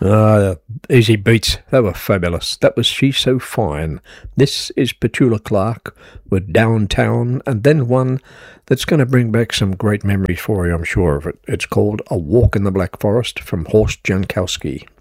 Ah, easy beats. They were fabulous. That was She's So Fine. This is Petula Clark with Downtown, and then one that's going to bring back some great memories for you, I'm sure of it. It's called A Walk in the Black Forest from Horst Jankowski.